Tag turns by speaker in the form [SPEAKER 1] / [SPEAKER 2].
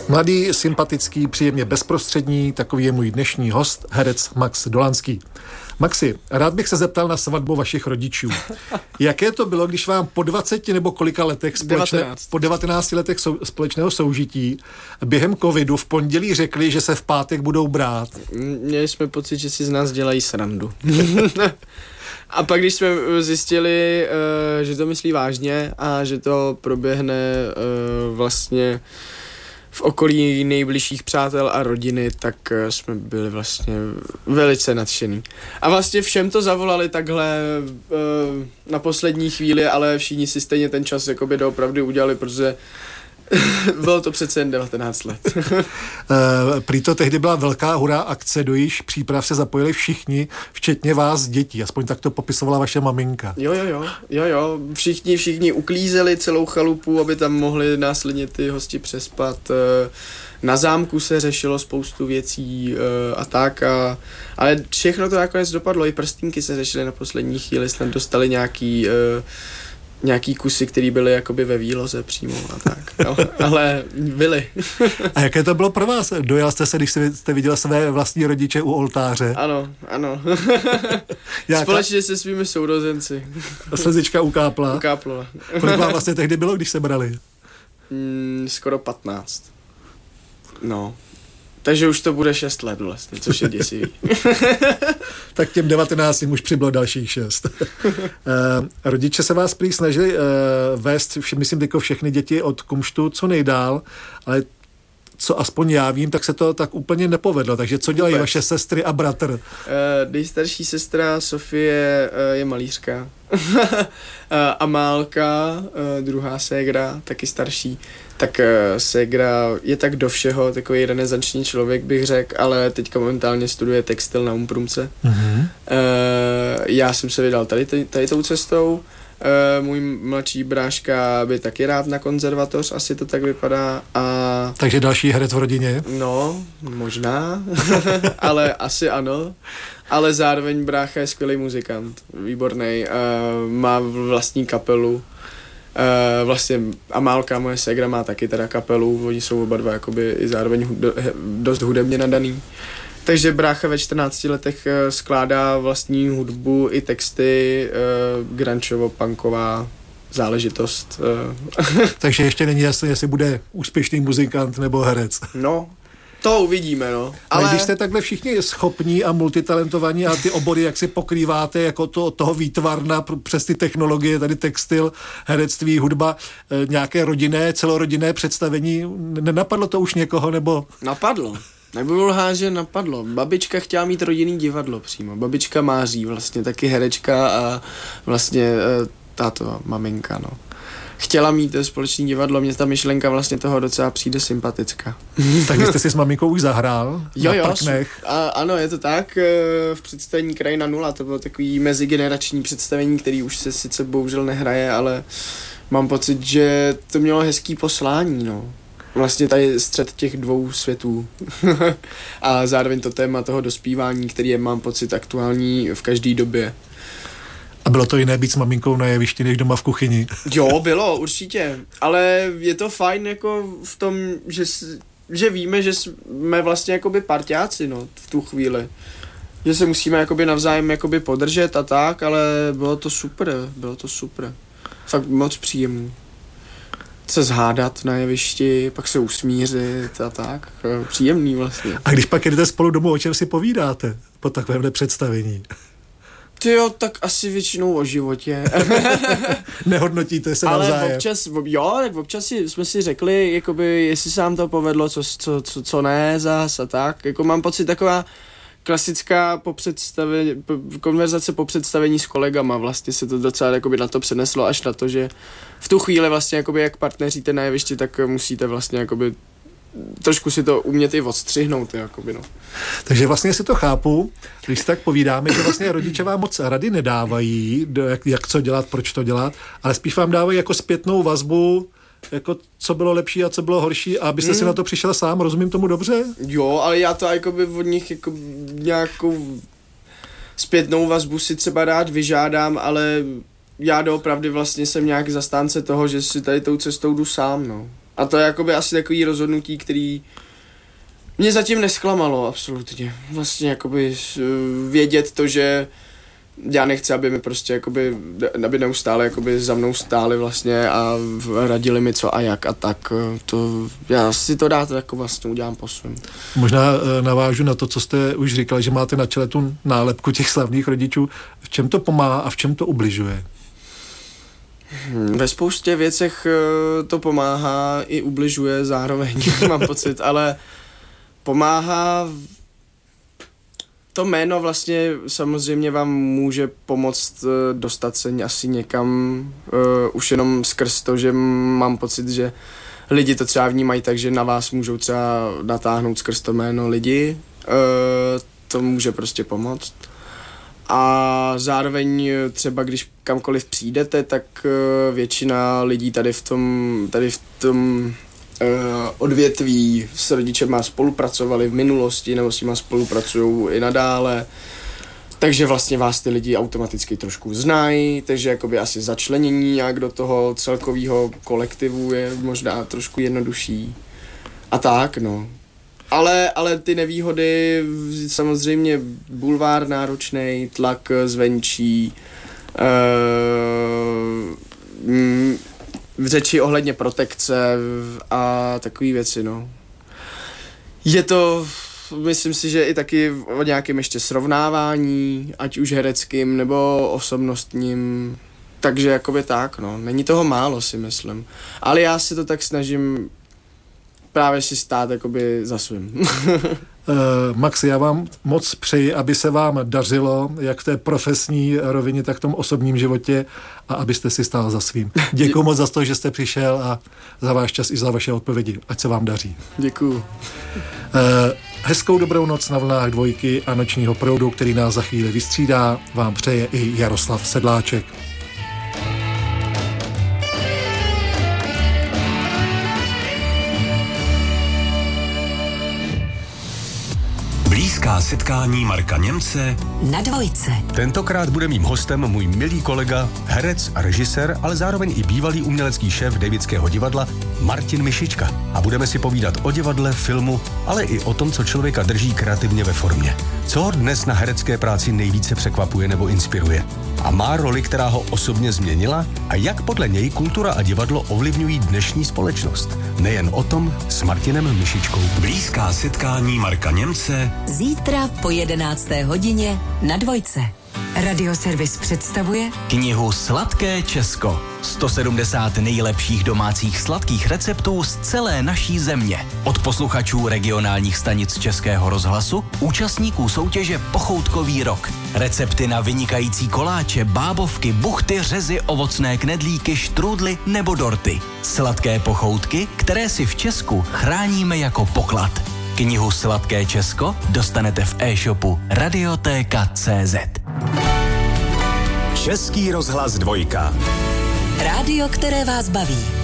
[SPEAKER 1] Mladý, sympatický, příjemně bezprostřední, takový je můj dnešní host, herec Max Dolanský. Maxi, rád bych se zeptal na svatbu vašich rodičů. Jaké to bylo, když vám po 20 nebo kolika letech po 19 letech společného soužití během covidu v pondělí řekli, že se v pátek budou brát?
[SPEAKER 2] Měli jsme pocit, že si z nás dělají srandu. A pak, když jsme zjistili, že to myslí vážně a že to proběhne vlastně v okolí nejbližších přátel a rodiny, tak jsme byli vlastně velice nadšený. A vlastně všem to zavolali takhle na poslední chvíli, ale všichni si stejně ten čas jakoby doopravdy udělali, protože bylo to přece jen 19 let.
[SPEAKER 1] Prý to tehdy byla velká hurá akce, do jejíž příprav se zapojili všichni, včetně vás dětí. Aspoň tak to popisovala vaše maminka.
[SPEAKER 2] Jo. Všichni uklízeli celou chalupu, aby tam mohli následně ty hosti přespat. Na zámku se řešilo spoustu věcí a tak. Ale všechno to nakonec dopadlo. I prstínky se řešily na poslední chvíli. Snad dostali nějaký kusy, které byly jakoby ve výloze přímo a tak, no, ale byly.
[SPEAKER 1] A jaké to bylo pro vás? Dojel jste se, když jste viděl své vlastní rodiče u oltáře?
[SPEAKER 2] Ano. Společně se svými sourozenci.
[SPEAKER 1] Slzička ukápla?
[SPEAKER 2] Ukápla.
[SPEAKER 1] Kolik vám vlastně tehdy bylo, když se brali?
[SPEAKER 2] Skoro 15. No. Takže už to bude 6 let vlastně, což je děsivý.
[SPEAKER 1] Tak těm 19 už přibylo dalších 6. Rodiče se vás prý snažili vést, myslím, jako všechny děti od kumštu co nejdál, ale co aspoň já vím, tak se to tak úplně nepovedlo. Takže co dělají vaše sestry a bratr?
[SPEAKER 2] Nejstarší sestra Sofie je malířka. Amálka, druhá ségra, taky starší. Tak ségra je tak do všeho, takový renesanční člověk bych řekl, ale teďka momentálně studuje textil na Umprumce. Mm-hmm. Já jsem se vydal tady tou cestou. Můj mladší bráška by taky rád na konzervatoř, asi to tak vypadá.
[SPEAKER 1] Takže další herec v rodině?
[SPEAKER 2] No, možná, ale asi ano. Ale zároveň brácha je skvělý muzikant, výborný, má vlastní kapelu. Vlastně Amálka, moje ségra, má taky teda kapelu, oni jsou oba dva jakoby i zároveň dost hudebně nadaný. Takže brácha ve 14 letech skládá vlastní hudbu i texty, grungeovo-punková záležitost.
[SPEAKER 1] Takže ještě není jasné, jestli bude úspěšný muzikant nebo herec.
[SPEAKER 2] No, to uvidíme, no.
[SPEAKER 1] Ale když jste takhle všichni schopní a multitalentovaní a ty obory, jak si pokrýváte, jako toho výtvarna přes ty technologie, tady textil, herectví, hudba, nějaké rodinné, celorodinné představení, nenapadlo to už někoho, nebo?
[SPEAKER 2] Napadlo. Nebudu lhát, že napadlo. Babička chtěla mít rodinný divadlo přímo. Babička Máří, vlastně taky herečka a vlastně táto maminka, no. Chtěla mít společný divadlo, mě ta myšlenka vlastně toho docela přijde sympatická.
[SPEAKER 1] Tak jste si s maminkou už zahrál na prknech?
[SPEAKER 2] Ano, je to tak. V představení Krajina 0, to bylo takový mezigenerační představení, který už se sice bohužel nehraje, ale mám pocit, že to mělo hezký poslání, no. Vlastně tady střed těch dvou světů. A zároveň to téma toho dospívání, který je, mám pocit, aktuální v každé době.
[SPEAKER 1] A bylo to jiné být s maminkou na jevišti, než doma v kuchyni?
[SPEAKER 2] Jo, bylo, určitě. Ale je to fajn jako v tom, že víme, že jsme vlastně jakoby parťáci, no, v tu chvíli. Že se musíme jakoby navzájem jakoby podržet a tak, ale bylo to super. Fakt moc příjemný. Se zhádat na jevišti, pak se usmířit a tak. Příjemný vlastně.
[SPEAKER 1] A když pak jdete spolu domů, o čem si povídáte po takovémhle představení?
[SPEAKER 2] Tyjo, tak asi většinou o životě.
[SPEAKER 1] Nehodnotíte se navzájem.
[SPEAKER 2] Ale občas jsme si řekli, jakoby, jestli se nám to povedlo, co ne zas a tak. Jako mám pocit taková klasická konverzace po představení s kolegama, vlastně se to docela jakoby na to přeneslo až na to, že v tu chvíli vlastně jakoby jak partneříte na jevišti, tak musíte vlastně jakoby trošku si to umět i odstřihnout, jakoby, no.
[SPEAKER 1] Takže vlastně si to chápu, když si tak povídáme, že vlastně rodiče vám moc rady nedávají, jak co dělat, proč to dělat, ale spíš vám dávají jako zpětnou vazbu, jako co bylo lepší a co bylo horší, a abyste si na to přišel sám, rozumím tomu dobře?
[SPEAKER 2] Jo, ale já to jakoby od nich jako nějakou zpětnou vazbu si třeba rád vyžádám, ale já doopravdy vlastně jsem nějak zastánce toho, že si tady tou cestou jdu sám, no. A to je jakoby asi takový rozhodnutí, který mě zatím nesklamalo absolutně. Vlastně jakoby vědět to, že já nechci, aby mi prostě jakoby, aby neustále jakoby za mnou stáli vlastně a radili mi co a jak a tak. To, já si to rád jako vlastně udělám po svém.
[SPEAKER 1] Možná navážu na to, co jste už říkal, že máte na čele tu nálepku těch slavných rodičů. V čem to pomáhá a v čem to ubližuje?
[SPEAKER 2] Ve spoustě věcech to pomáhá i ubližuje zároveň, mám pocit, ale pomáhá to jméno vlastně samozřejmě vám může pomoct dostat se asi někam už jenom skrz to, že mám pocit, že lidi to třeba vnímají tak, že na vás můžou třeba natáhnout skrz to jméno lidi. To může prostě pomoct. A zároveň třeba když kamkoliv přijdete, tak většina lidí tady v tom odvětví s rodičema spolupracovali v minulosti nebo s nima spolupracují i nadále. Takže vlastně vás ty lidi automaticky trošku znají, takže jakoby asi začlenění nějak do toho celkového kolektivu je možná trošku jednodušší. A tak, no. Ale ty nevýhody, samozřejmě bulvár náročnej, tlak zvenčí, řeči ohledně protekce a takové věci, no. Je to, myslím si, že i taky o nějakém ještě srovnávání, ať už hereckým nebo osobnostním, takže jakoby tak, no. Není toho málo, si myslím. Ale já si to tak snažím právě si stát jakoby za svým.
[SPEAKER 1] Maxi, já vám moc přeji, aby se vám dařilo, jak v té profesní rovině, tak v tom osobním životě a abyste si stál za svým. Děkuji moc za to, že jste přišel a za váš čas i za vaše odpovědi. Ať se vám daří.
[SPEAKER 2] Děkuju.
[SPEAKER 1] Hezkou dobrou noc na vlnách Dvojky a Nočního proudu, který nás za chvíli vystřídá, vám přeje i Jaroslav Sedláček.
[SPEAKER 3] Blízká setkání Marka Němce
[SPEAKER 4] na Dvojce.
[SPEAKER 3] Tentokrát bude mým hostem můj milý kolega, herec a režisér, ale zároveň i bývalý umělecký šéf Davidského divadla Martin Mišička. A budeme si povídat o divadle, filmu, ale i o tom, co člověka drží kreativně ve formě. Co ho dnes na herecké práci nejvíce překvapuje nebo inspiruje? A má roli, která ho osobně změnila? A jak podle něj kultura a divadlo ovlivňují dnešní společnost? Nejen o tom s Martinem Mišičkou. Blízká setkání Marka Němce
[SPEAKER 4] Zítra po 11. hodině na Dvojce. Radioservis představuje
[SPEAKER 5] knihu Sladké Česko. 170 nejlepších domácích sladkých receptů z celé naší země. Od posluchačů regionálních stanic Českého rozhlasu, účastníků soutěže Pochoutkový rok. Recepty na vynikající koláče, bábovky, buchty, řezy, ovocné knedlíky, štrůdly nebo dorty. Sladké pochoutky, které si v Česku chráníme jako poklad. Knihu Sladké Česko dostanete v e-shopu Radiotéka.cz.
[SPEAKER 3] Český rozhlas Dvojka.
[SPEAKER 4] Rádio, které vás baví.